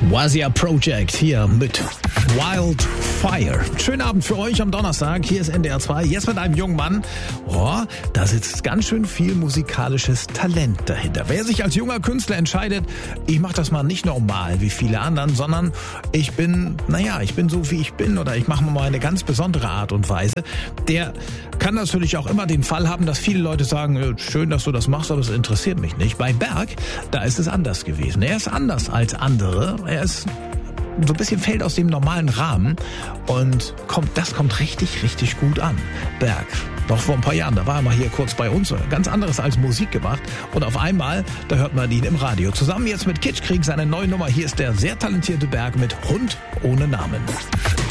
Wazia Project hier mit Wildfire. Schönen Abend für euch am Donnerstag. Hier ist NDR 2. Jetzt mit einem jungen Mann. Oh, da sitzt ganz schön viel musikalisches Talent dahinter. Wer sich als junger Künstler entscheidet, ich mache das mal nicht normal wie viele anderen, sondern ich bin so wie ich bin oder ich mache mal eine ganz besondere Art und Weise, der kann natürlich auch immer den Fall haben, dass viele Leute sagen, schön, dass du das machst, aber es interessiert mich nicht. Bei Berg, da ist es anders gewesen. Er ist anders als andere. Er ist so ein bisschen fällt aus dem normalen Rahmen und das kommt richtig, richtig gut an. Berg, noch vor ein paar Jahren, da war er mal hier kurz bei uns, ganz anderes als Musik gemacht und auf einmal, da hört man ihn im Radio. Zusammen jetzt mit Kitschkrieg seine neue Nummer, hier ist der sehr talentierte Berg mit Hund ohne Namen.